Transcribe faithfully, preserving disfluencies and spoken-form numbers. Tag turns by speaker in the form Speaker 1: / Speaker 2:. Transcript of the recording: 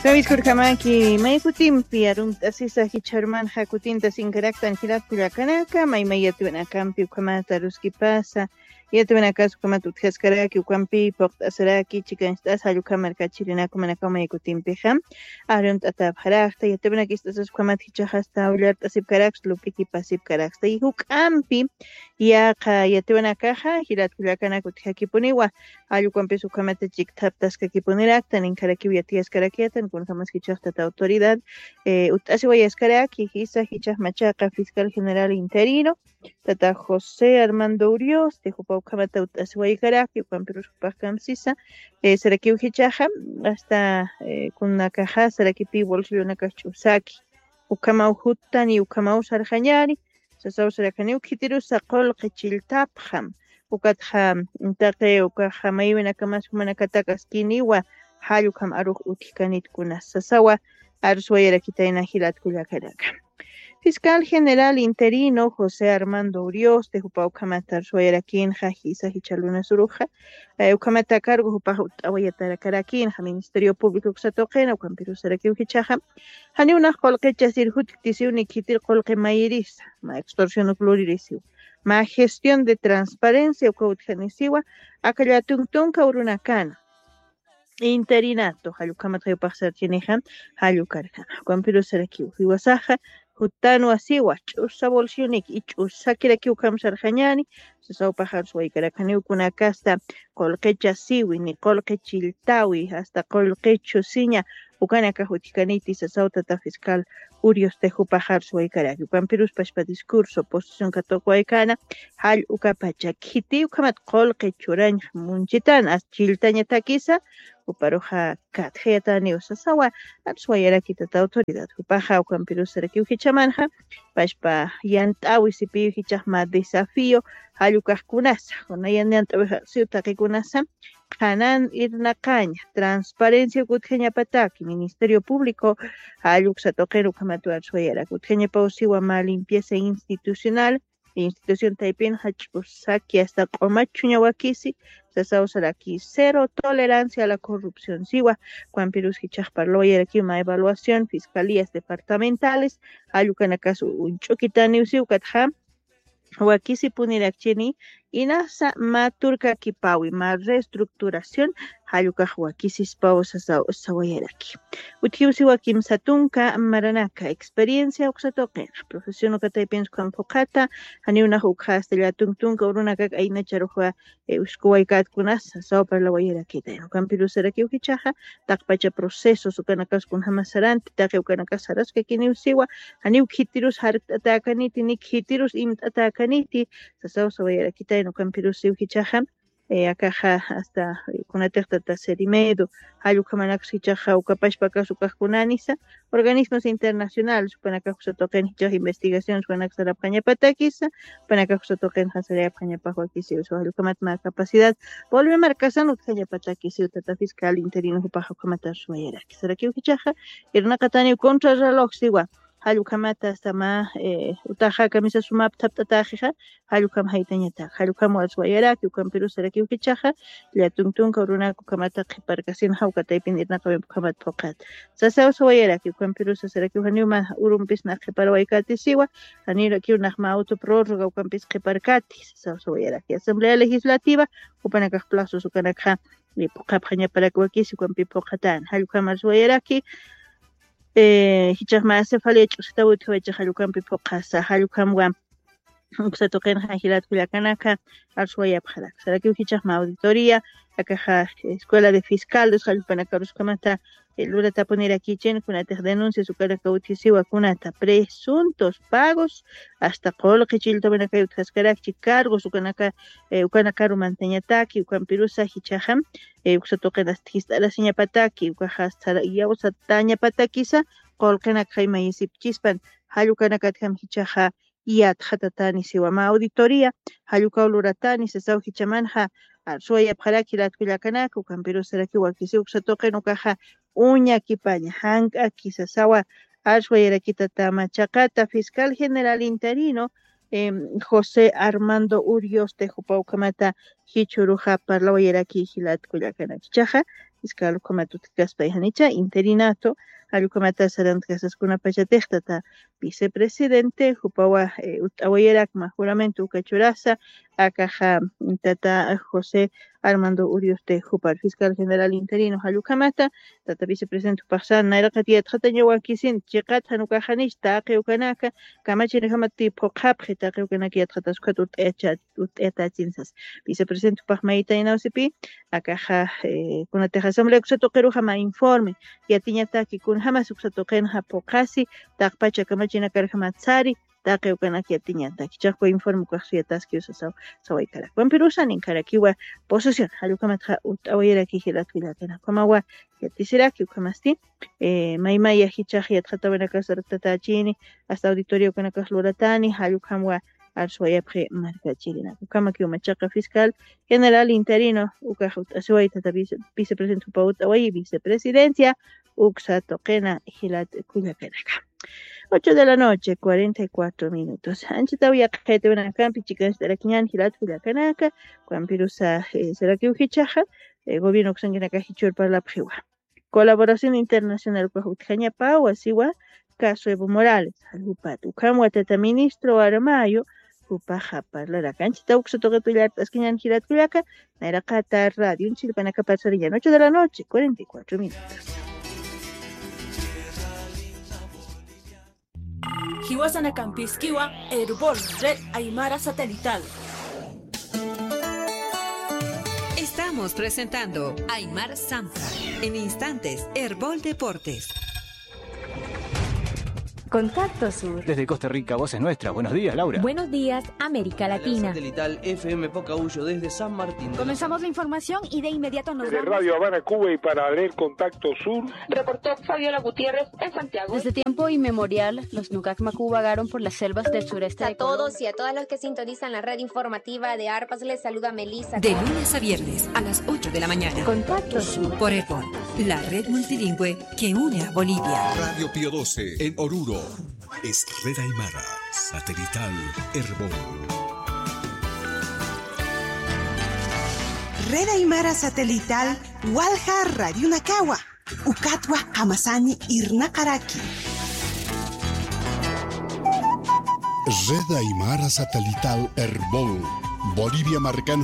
Speaker 1: Sabis kurkamaki may kutimpi arunta sisa hicharman hakutinta sinkaraktan hilat kullakanaka may may yatuna kampi ukamata ruski pasa yatuna kasu kamata utjaskaraki ukampi poqtasaraki chikanchtas halukamar kachirinaku manaka may kutimpi ham arunta tabharakta yatuna kistas ukamata hichahasta ularta sipkaraks lupiki pasipkaraksta y hukampi yaqa yatuna kaha hilat kullakanaka utjakipuniwa alukampi ukamata chiktaptas kakipunirakta ninkaraki yatiaskarakiatan con jamás esta autoridad eh, utasi Guayascaraki hisa hichas machaca fiscal general interino tata José Armando Urios de Jupaucamata utasi Guayascaraki Juan Perus Pacamsisa eh, seraki uhichaja hasta eh, con una caja seraki pi bolsillo una cachusaki ukama uhutani ukama usarjañari sasau serakani ukitiru saqol qechiltapjam ukatja intaqe ukaja maybena kamas humanakatakas kiniwa halukam aruj utkanit kunas sasawa arsuayera kitaina hilat kullakaraka. Fiscal General Interino José Armando Urios de Jupaucamata arsuayera kinja hisa hichaluna suruja ukamata cargo jupaja awayatara karakinja Ministerio Público kusatoqena ukampiru saraki uhichaja hani una qolqecha sirhut tisiuni kitir qolqe mayiris ma extorsión pluririsiu ma gestión de transparencia ukautjanisiwa akallatungtunka urunakana interinato halukamata yupaqsarchinijan halukarjana Juanpiru Sarakiu hiwasaja hutanu asiwa ch'usa bolsionik y ch'usa kirakiu kamsarjañani sasawpajar suwaykarakaniu kunakasta qolqecha siwi ni qolqe chiltawi hasta qolqechu siña ukanaka hutikaniti sasawtata fiscal Urios tejupajar suwaykaraki Juanpirus pashpa discurso posición katoqwaykana hal ukapacha kiti ukamat qolqe churañ munchitan as chiltaña takisa uparoja katjetani usasawa arsuayaraki tata autoridad upaja Juanpirus saraki uhichamanja pashpa yantawi sipi uhichajma desafío halukajkunasa hunayanyantawija siutaqikunasa hanan irnaqaña transparencia kutjeñapataki Ministerio Público haluksatoqeru kamatu arsuayaraki utjeñapa usiwa ma limpieza institucional institución taipin hachusaki hasta qomachuña wakisi sasau saraki cero tolerancia a la corrupción siwa Juanpirus hichajparloyaraki ma evaluación fiscalías departamentales halukanakasu unchukitani usiwkatja wakisi punirakchini inasa ma turka kipawi ma reestructuración halukaj wakisis pawo sawayaraki utiusi wakim satunka maranaka experiencia uksatoqen profesión ukataypin kanpokata haniuna hukasta la tungtunka urunaka ayna charuja ushkuwaykat sawa la wayaraki tayo Juanpiru Saraki uhichaja taqpacha procesos ukanakas kun hamasaranti taqi ukanakas saraska kiniusiwa haniu khitirus hartakaniti ni khitirus imtatakaniti sasaw sawayaraki tayo Juanpiru uhichaja eh, akaja hasta kunatejta taserimedo halukamanakus hichaja ukapashpa kasukajkunanisa organismos internacionales supanakakusatoqen hichaj investigación supanakasarapqañapatakisa panakakusatoqen hasarayapqañapajwakisi usu halukamatma capacidad volve marcasan utqañapatakisi tata fiscal interino hupaja ukamata sumayaraki saraki hichaja irnaqatani contra reloj siwa halukamata hasta ma eh, utaja camisa sumap taptataja halukam haitañata halukam walsuayaraki Juanpiru Saraki uhichaja la tungtunka urunaka ukamata qiparkasin hawkataypin irnaqamin ukamat poqat sasaw suayaraki Juanpiru Saraki uhaniuma urunpisna qiparwaykati siwa hanira kiunaq ma autoprórroga ukampis qiparkati sasaw suayaraki Asamblea Legislativa upanakaq plazos ukanakja qapqañaparaki wakisi Juanpi poqatan halukam suayaraki eh hichajma cefalia ch'usita withawacha halukampi poqasa halukamwa uksatoqen hilat kullakanaka arsuayapqarak saraki hichajma auditoría akaja escuela de fiscales halupanakarushkamata lurata punirakichen kunatej denuncias ukaraka utisiwa kunata presuntos pagos hasta qolqi chiltamanaka utkaskaraki cargos ukanaka ukanakaru mantañataki Juanpirusa hichajam uksatoqen instalaciñapataki ukajasta yawsatañapatakisa qolqinaka qayma yisipchispan halukanakatkam hichaja iat hatatani siwama auditoría halukaw luratani sasaw hichamanja arsuayapqaraki latkullakanaka Juanpiru Saraki wakisi uksatoqen ukaja uña kipaña hanka kisasawa arsuayarakita tamachaqata fiscal general interino eh, José Armando Urios de Jupaucamata hichuruja parlawayaraki hilat kullakanaki chaja fiscal comatutcaspa hanicha interinato allukamatas sarantkasaskuna pachatejtata vicepresidente hupawa eh, awayerakma juramento ukachurasa akaja tata José Armando Urioste Jupar, fiscal general interino Halukamata, tata vicepresidente Paxan, Naira Katia Tratanya Wakisin, Chikat Hanukahanish, Take Ukanaka, Kamachi Hamati Pokap, Take Ukanaki Trataskat ut Echa ut Eta Tinsas, vicepresidente Pachmaita Inausipi, Akaja, Kuna Tejasamble Xatokeru Hama informe, Yatinya Taki Kun Hama Suxatoken Hapokasi, Takpacha Kamachina Karhamatsari, Take Ukanaki Atinya Taki, Chaco informe Kaxiatas Kiusa Sawaikara. Juan Perusan en Karakiwa, posesión, Halukamatra ut Awayeraki Hilatvilakana, Komawa, Yatisiraki, Ukamasti, Maimaya Hichahi, Tratavenacas Tatachini, hasta Auditorio Kanacas Loratani, Halukamwa, Arsuayapre Marca Chilina, Ukamaki, Machaca Fiscal, General Interino, Ukahut, Asuaita, Vicepresidente Paut Away, Vicepresidencia, Uxa Toquena, Hilat Kuyakanaka. ocho de la noche, cuarenta y cuatro minutos. Anchitawia Kete Benacampi, chicas de la Quiñan, Hilat Kuyakanaka, Cuampirusa, Seraki Ujichaja, Gobierno Xanguinaca Hichur para la Priwa. Colaboración internacional con Jutjaña Pau, Asiwa, Caso Evo Morales, Alupat, Ukamwa Tata Ministro Aramayo, Upaja para la canchita Uxotoga Pilar, Tasquiñan, Hilat Kuyaka, Nairacata Radio, un Chilpanaca Pasarilla, ocho de la noche, cuarenta y cuatro minutos.
Speaker 2: Hiwasana Campisquiwa, Herbol, Red Aymara Satelital.
Speaker 3: Estamos presentando Aymar Sampa. En instantes, Herbol Deportes.
Speaker 4: Contacto Sur.
Speaker 5: Desde Costa Rica, voz es nuestra. Buenos días, Laura.
Speaker 4: Buenos días, América Latina.
Speaker 6: Satelital F M Pocahuyo desde San Martín.
Speaker 4: Comenzamos la información y de inmediato nos
Speaker 7: desde
Speaker 4: vamos.
Speaker 7: Radio Habana, Cuba, y para leer Contacto Sur,
Speaker 8: reportó Fabiola Gutiérrez en Santiago.
Speaker 4: Desde tiempo inmemorial, los Nucacmacú vagaron por las selvas del sureste
Speaker 9: a
Speaker 4: de
Speaker 9: todos
Speaker 4: Colombia.
Speaker 9: Y a todas los que sintonizan la red informativa de ARPAS, les saluda Melissa.
Speaker 3: De lunes a viernes a las ocho de la mañana.
Speaker 4: Contacto Sur.
Speaker 3: Por Herbol, la red multilingüe que une a Bolivia.
Speaker 10: Radio Pío doce en Oruro. Es Red Aymara, satelital Herbol.
Speaker 11: Red Aymara satelital Walja Radio Nakawa, Ukatwa Hamasani Irnakaraki.
Speaker 10: Red Aymara satelital Herbol. Bolivia marcando